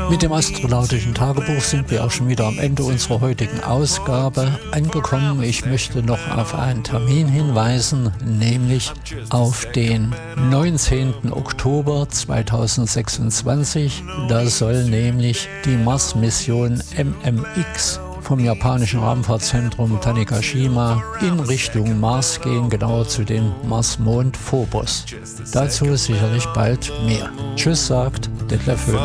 Mit dem astronautischen Tagebuch sind wir auch schon wieder am Ende unserer heutigen Ausgabe angekommen. Ich möchte noch auf einen Termin hinweisen, nämlich auf den 19. Oktober 2026. Da soll nämlich die Mars-Mission MMX vom japanischen Raumfahrtzentrum Tanegashima in Richtung Mars gehen, genauer zu dem Marsmond Phobos. Dazu sicherlich bald mehr. Tschüss, sagt Detlef Höhner.